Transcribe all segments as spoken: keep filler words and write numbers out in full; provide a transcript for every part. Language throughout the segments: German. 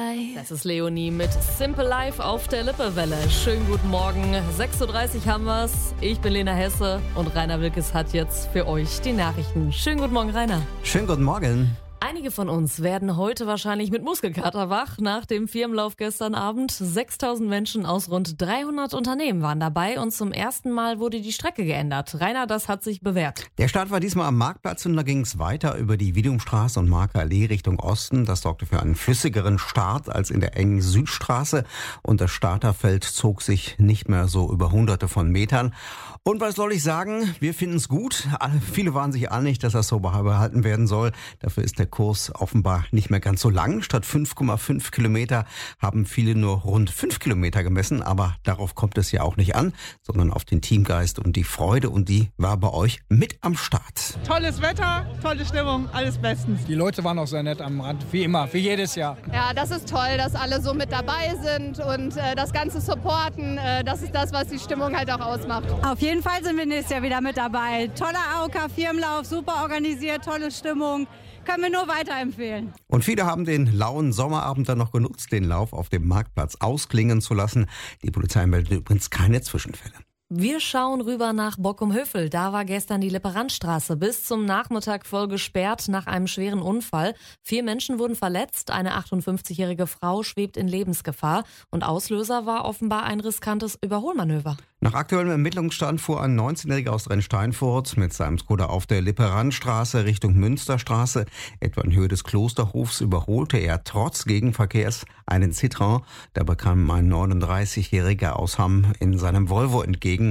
Life. Das ist Leonie mit Simple Life auf der Lippewelle. Schönen guten Morgen. sechs Uhr dreißig haben wir's. Ich bin Lena Hesse und Rainer Wilkes hat jetzt für euch die Nachrichten. Schönen guten Morgen, Rainer. Schönen guten Morgen. Einige von uns werden heute wahrscheinlich mit Muskelkater wach nach dem Firmenlauf gestern Abend. sechstausend Menschen aus rund dreihundert Unternehmen waren dabei und zum ersten Mal wurde die Strecke geändert. Rainer, das hat sich bewährt. Der Start war diesmal am Marktplatz und da ging es weiter über die Widumstraße und Marker Allee Richtung Osten. Das sorgte für einen flüssigeren Start als in der engen Südstraße und das Starterfeld zog sich nicht mehr so über hunderte von Metern. Und was soll ich sagen? Wir finden es gut. Alle, viele waren sich einig, dass das so beibehalten werden soll. Dafür ist der Kurs offenbar nicht mehr ganz so lang. Statt fünf Komma fünf Kilometer haben viele nur rund fünf Kilometer gemessen. Aber darauf kommt es ja auch nicht an, sondern auf den Teamgeist und die Freude. Und die war bei euch mit am Start. Tolles Wetter, tolle Stimmung, alles bestens. Die Leute waren auch sehr nett am Rand, wie immer, wie jedes Jahr. Ja, das ist toll, dass alle so mit dabei sind und äh, das Ganze supporten. Äh, das ist das, was die Stimmung halt auch ausmacht. Auf jeden Fall sind wir nächstes Jahr wieder mit dabei. Toller A O K-Firmenlauf, super organisiert, tolle Stimmung. Können wir nur weiterempfehlen. Und viele haben den lauen Sommerabend dann noch genutzt, den Lauf auf dem Marktplatz ausklingen zu lassen. Die Polizei meldet übrigens keine Zwischenfälle. Wir schauen rüber nach Bockum-Hövel. Da war gestern die Lippe-Rand-Straße bis zum Nachmittag voll gesperrt nach einem schweren Unfall. Vier Menschen wurden verletzt, eine achtundfünfzigjährige Frau schwebt in Lebensgefahr und Auslöser war offenbar ein riskantes Überholmanöver. Nach aktuellem Ermittlungsstand fuhr ein neunzehnjähriger aus Rennsteinfurt mit seinem Skoda auf der Lippe-Rand-Straße Richtung Münsterstraße. Etwa in Höhe des Klosterhofs überholte er trotz Gegenverkehrs einen Citroën. Da bekam ein neununddreißigjähriger aus Hamm in seinem Volvo entgegen.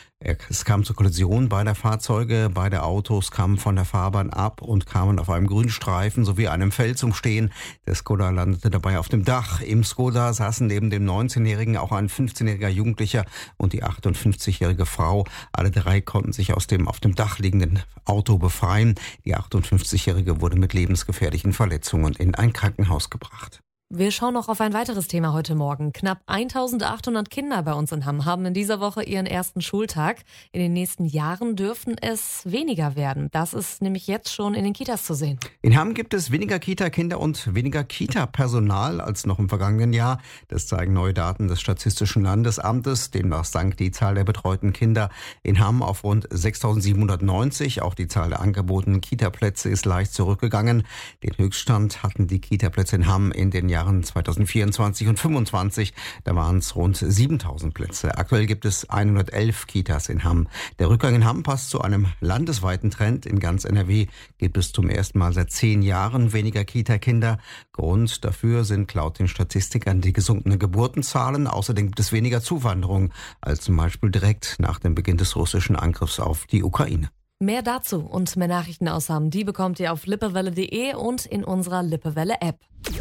Es kam zur Kollision beider Fahrzeuge. Beide Autos kamen von der Fahrbahn ab und kamen auf einem Grünstreifen sowie einem Feld zum Stehen. Der Skoda landete dabei auf dem Dach. Im Skoda saßen neben dem neunzehnjährigen auch ein fünfzehnjähriger Jugendlicher und die achtundfünfzigjährige Frau. Alle drei konnten sich aus dem auf dem Dach liegenden Auto befreien. Die achtundfünfzigjährige wurde mit lebensgefährlichen Verletzungen in ein Krankenhaus gebracht. Wir schauen noch auf ein weiteres Thema heute Morgen. Knapp eintausendachthundert Kinder bei uns in Hamm haben in dieser Woche ihren ersten Schultag. In den nächsten Jahren dürften es weniger werden. Das ist nämlich jetzt schon in den Kitas zu sehen. In Hamm gibt es weniger Kita-Kinder und weniger Kita-Personal als noch im vergangenen Jahr. Das zeigen neue Daten des Statistischen Landesamtes. Demnach sank die Zahl der betreuten Kinder in Hamm auf rund sechstausendsiebenhundertneunzig. Auch die Zahl der angebotenen Kita-Plätze ist leicht zurückgegangen. Den Höchststand hatten die Kita-Plätze in Hamm in den Jahren zweitausendvierundzwanzig und fünfundzwanzig. Da waren es rund siebentausend Plätze. Aktuell gibt es hundertelf Kitas in Hamm. Der Rückgang in Hamm passt zu einem landesweiten Trend. In ganz N R W gibt es zum ersten Mal seit zehn Jahren weniger Kita-Kinder. Grund dafür sind laut den Statistikern die gesunkenen Geburtenzahlen. Außerdem gibt es weniger Zuwanderung als zum Beispiel direkt nach dem Beginn des russischen Angriffs auf die Ukraine. Mehr dazu und mehr Nachrichten aus Hamm, die bekommt ihr auf lippewelle punkt de und in unserer Lippewelle-App.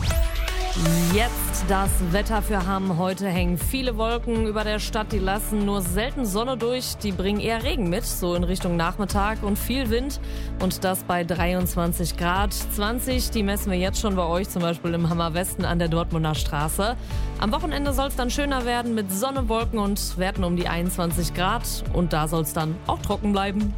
Jetzt das Wetter für Hamm. Heute hängen viele Wolken über der Stadt, die lassen nur selten Sonne durch, die bringen eher Regen mit, so in Richtung Nachmittag und viel Wind und das bei dreiundzwanzig Grad. zwanzig, die messen wir jetzt schon bei euch, zum Beispiel im Hammer Westen an der Dortmunder Straße. Am Wochenende soll es dann schöner werden mit Sonne, Wolken und Werten um die einundzwanzig Grad und da soll es dann auch trocken bleiben.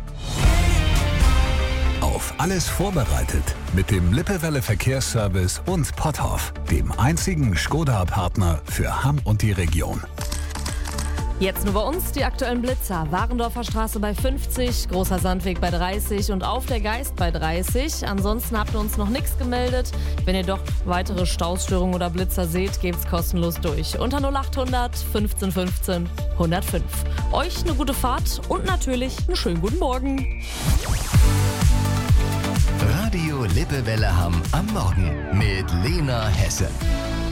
Auf alles vorbereitet mit dem Lippewelle Verkehrsservice und Potthoff, dem einzigen Skoda-Partner für Hamm und die Region. Jetzt nur bei uns die aktuellen Blitzer. Warendorfer Straße bei fünfzig, Großer Sandweg bei dreißig und auf der Geist bei dreißig. Ansonsten habt ihr uns noch nichts gemeldet. Wenn ihr doch weitere Stausstörungen oder Blitzer seht, gebt's kostenlos durch. Unter null achthundert fünfzehn fünfzehn hundertfünf. Euch eine gute Fahrt und natürlich einen schönen guten Morgen. Radio Lippewelle Hamm am Morgen mit Lena Hesse.